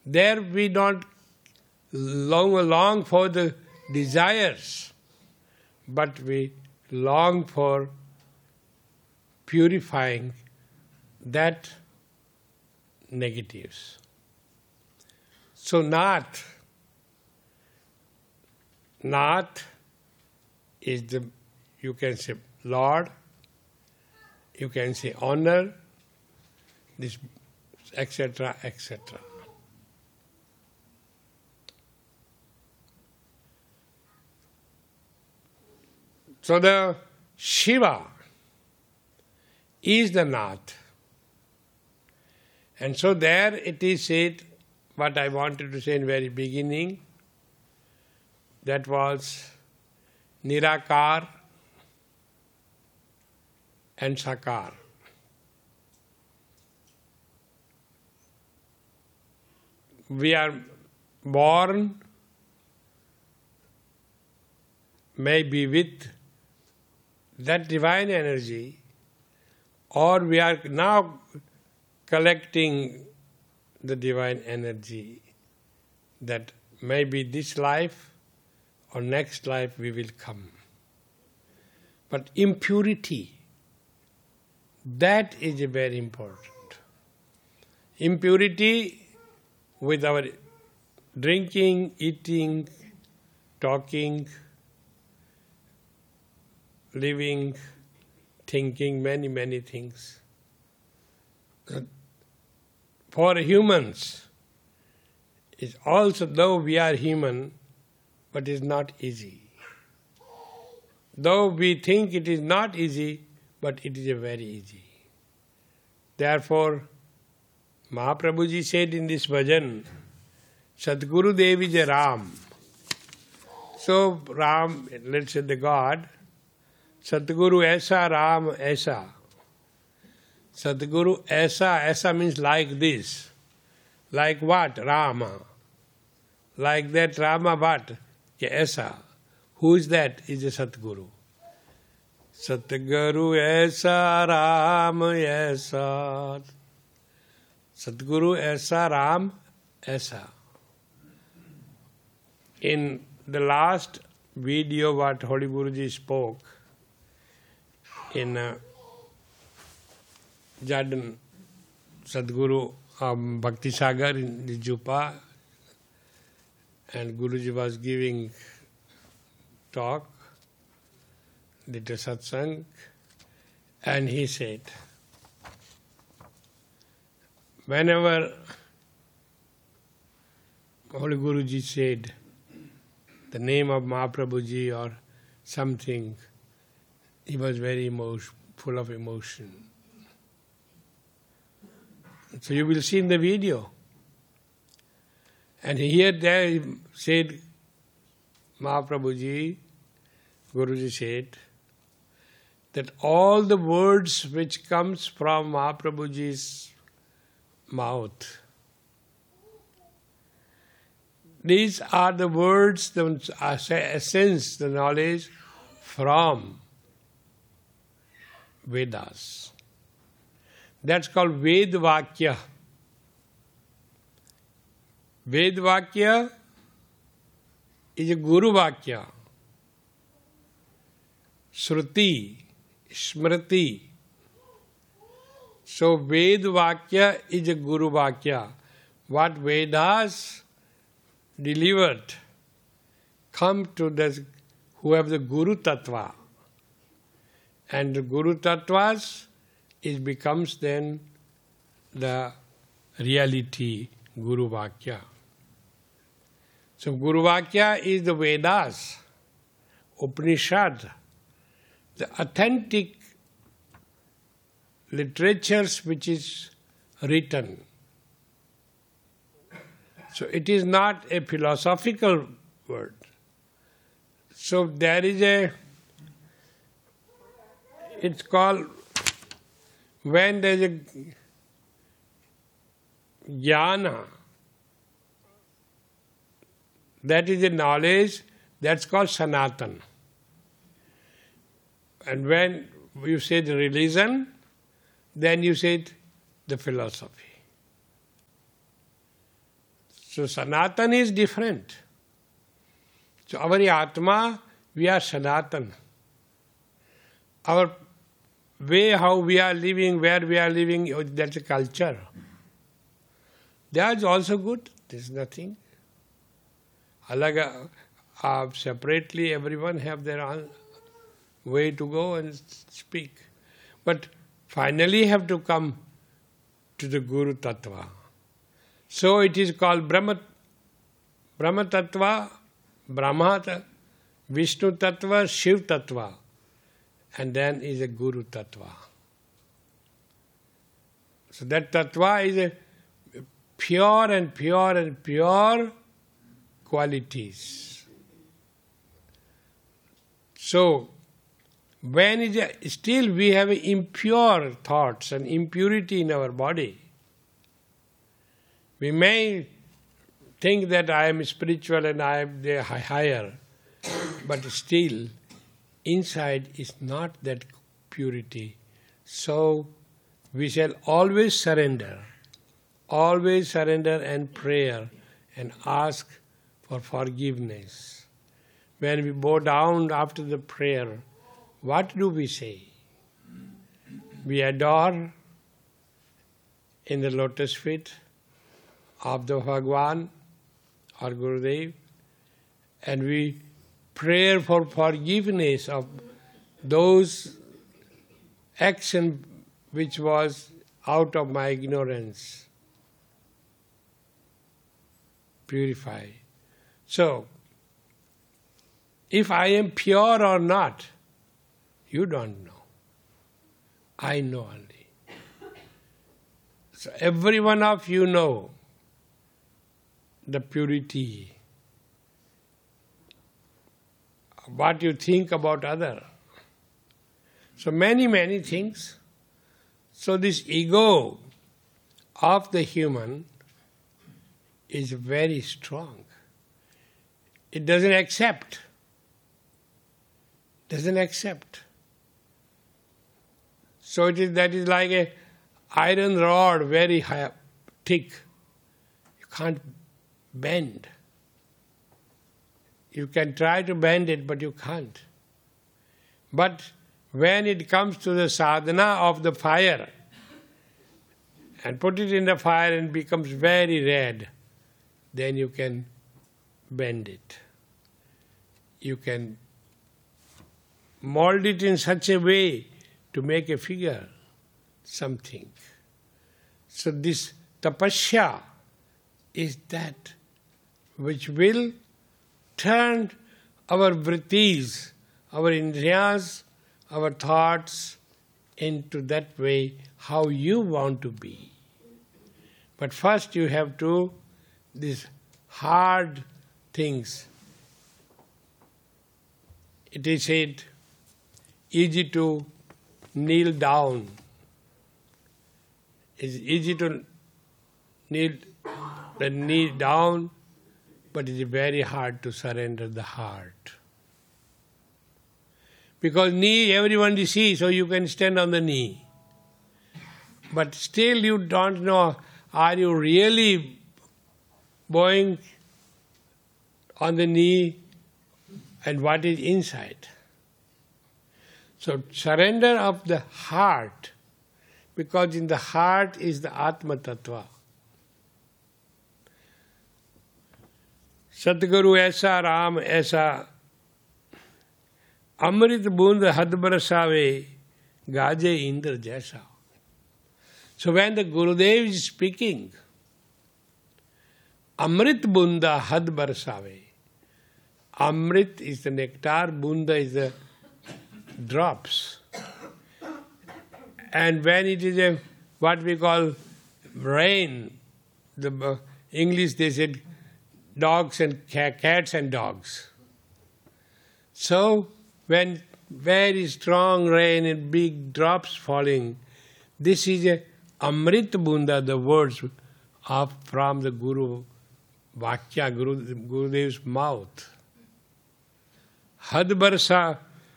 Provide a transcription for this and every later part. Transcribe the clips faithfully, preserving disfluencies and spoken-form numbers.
There we don't long, long for the desires, but we long for purifying that negatives. So Nath, Nath is the, you can say Lord, you can say honor, this, et cetera, et cetera. So the Shiva is the Nath. And so there it is said, what I wanted to say in the very beginning, that was Nirakar and Sakar. We are born maybe with that divine energy, or we are now collecting the divine energy that maybe this life or next life we will come. But impurity, that is very important. Impurity with our drinking, eating, talking, living, thinking, many, many things. For humans, it's also, though we are human, but it's not easy. Though we think it is not easy, but it is a very easy. Therefore, Mahaprabhuji said in this bhajan, Sadguru Dev is a Ram. So Ram, let's say the God, Sadguru Aisa, Ram Aisa. Sadguru Aisa, Aisa means like this. Like what? Rama. Like that Rama what? Aisa. Who is that? Is a Sadguru. Sadguru Aisa, Ram Aisa. Sadguru Aisa, Ram Aisa. In the last video what Holy Guruji spoke in uh, Jardin, Sadguru um, Bhakti Sagar in the Jupa, and Guruji was giving talk, did a satsang, and he said, whenever Holy Guruji said the name of Mahaprabhuji or something, he was very emotion, full of emotion. So you will see in the video. And here there he said, Mahaprabhuji, Guruji said, that all the words which comes from Mahaprabhuji's mouth, these are the words, the essence, the knowledge from Vedas. That's called Ved Vakya. Ved Vakya is a Guru Vakya. Shruti, Smriti. So Ved Vakya is a Guru Vakya. What Vedas delivered come to the who have the Guru Tattva. And the Guru Tattvas, it becomes then the reality, Guru Vakya. So Guru Vakya is the Vedas, Upanishad, the authentic literatures which is written. So it is not a philosophical word. So there is a, it's called, when there is a jnana, that is a knowledge, that's called Sanatan. And when you say the religion, then you say the philosophy. So Sanatan is different. So our Atma, we are Sanatan. Our way how we are living, where we are living, that's a culture. That is also good. There is nothing. Alaga, uh, separately, everyone have their own way to go and speak. But finally have to come to the Guru Tattva. So it is called Brahma, Brahma Tattva, Brahma, Vishnu Tattva, Shiv Tattva. And then is a Guru Tattva. So that Tattva is a pure and pure and pure qualities. So, when is a, still we have impure thoughts and impurity in our body, we may think that I am spiritual and I am the higher, but still inside is not that purity. So, we shall always surrender. Always surrender and prayer and ask for forgiveness. When we bow down after the prayer, what do we say? We adore in the lotus feet of the Bhagwan or Gurudev, and we pray for forgiveness of those action which was out of my ignorance. Purify. So, if I am pure or not, you don't know. I know only. So every one of you know the purity. What you think about other. So many, many things. So this ego of the human is very strong. It doesn't accept. Doesn't accept. So it is that is like a iron rod, very high, thick. You can't bend. You can try to bend it, but you can't. But when it comes to the sadhana of the fire, and put it in the fire and becomes very red, then you can bend it. You can mold it in such a way to make a figure, something. So this tapasya is that which will turn our vrittis, our indriyas, our thoughts into that way how you want to be. But first you have to, these hard things. It is said, easy to kneel down. It's easy to kneel the knee down, but it is very hard to surrender the heart. Because knee everyone sees, so you can stand on the knee. But still you don't know, are you really bowing on the knee and what is inside? So surrender of the heart, because in the heart is the Atma Tattva. Satguru aisa Ram aisa Amrit bund had barasave gaje Indra jaisa. So when the Gurudev is speaking, Amrit bunda had barasave. Amrit is the nectar, bunda is the drops. And when it is a what we call rain, the uh, English they said dogs and cats and dogs. So when very strong rain and big drops falling, this is a Amrit Bunda, the words of from the Guru Vakya, Guru Gurudev's mouth. Had barsa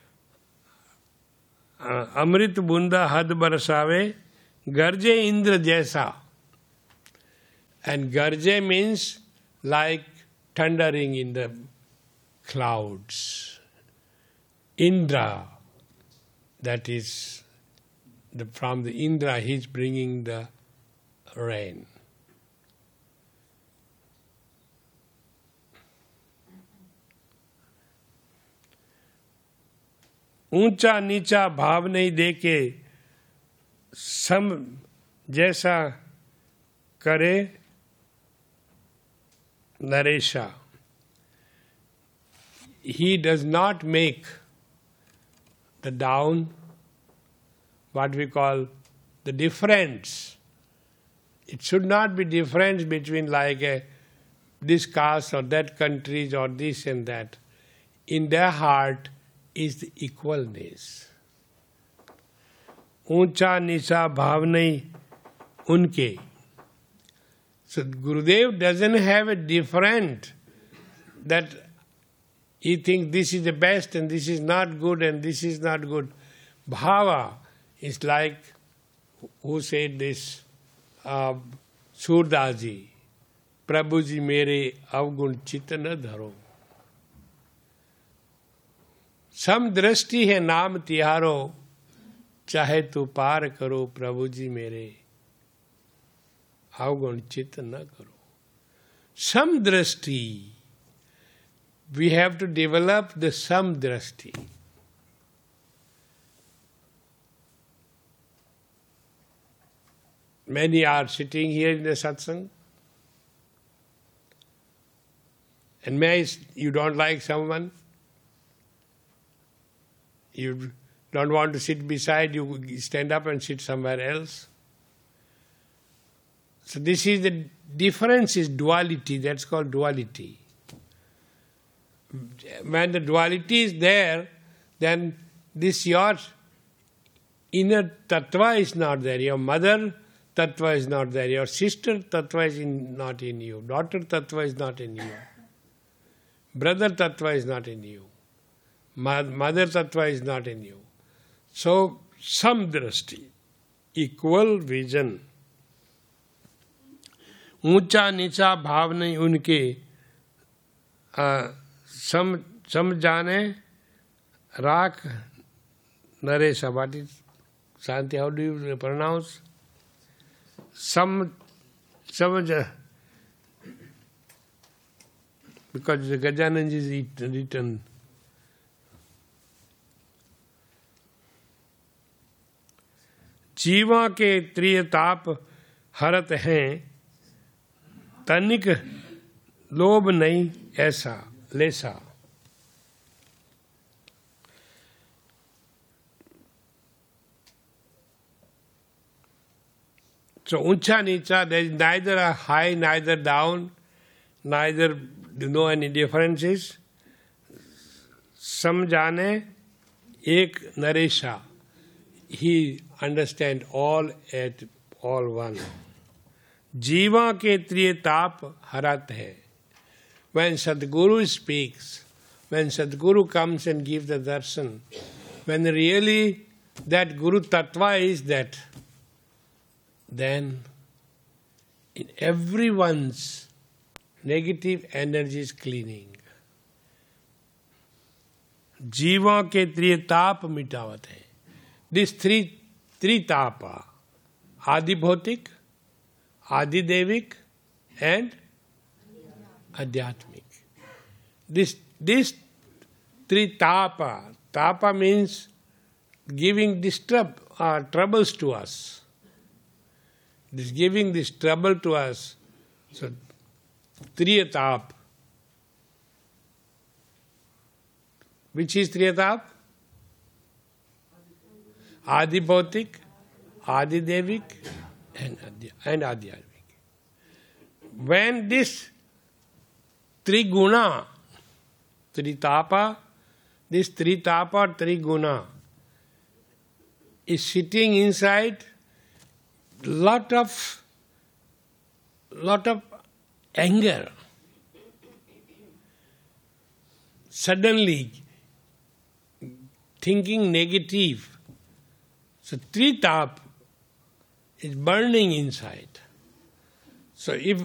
Uh, Amrit bunda had barasave, garje Indra jaisa. And garje means like thundering in the clouds. Indra, that is, the, from the Indra he is bringing the rain. ऊंचा नीचा भाव नहीं देके सम जैसा करे नरेशा. He does not make the down, what we call the difference. It should not be difference between like a, this caste or that countries or this and that. In their heart is the equalness. ऊंचा नीचा भाव नहीं उनके. So Gurudev doesn't have a different that he thinks this is the best and this is not good and this is not good. Bhava is like, who said this? Uh, Surdaji. Prabhuji mere avgun चित्त न धरो. सम दृष्टि है नाम तिहारो, चाहे तू पार करो प्रभु जी मेरे, अवगुण चित्त न करो. Some drashti. We have to develop the some drashti. Many are sitting here in the satsang, and may you don't like someone, you don't want to sit beside, you stand up and sit somewhere else. So this is the difference, is duality, that's called duality. When the duality is there, then this your inner tattva is not there, your mother tattva is not there, your sister tattva is in, not in you, daughter tattva is not in you, brother tattva is not in you, mother tattva is not in you. So, some drashti, equal vision. ऊंचा नीचा भाव नहीं उनके, सम सम जाने राख Naresh. What is Shanti? How do you pronounce? Some, some, because the Gajananji is written. जीवा के त्रियताप हरत हैं, तनिक लोभ नहीं ऐसा लेसा. So uncha nicha, there is neither a high, neither down, neither do know any differences. Samjane ek naresha. He understand all at all one. Jiva ke triyatap harat hai. When Sadguru speaks, when Sadguru comes and gives the darshan, when really that Guru Tattva is that, then in everyone's negative energy is cleaning. Jiva ke triyatap mitavat hai. These three, three tapa, Adi Bhautik, Adi Devik, and Adhyatmik. This, this three tapa, tapa means giving disturb, uh, troubles to us. This giving this trouble to us. So, Triyatap. Which is Triyatap? Adi Bhautik, Adi Devik, and Adi, and Adhyatmik. When this three guna, three tapa, this three tapa, three guna is sitting inside, lot of lot of anger. Suddenly thinking negative. So three tap is burning inside. So if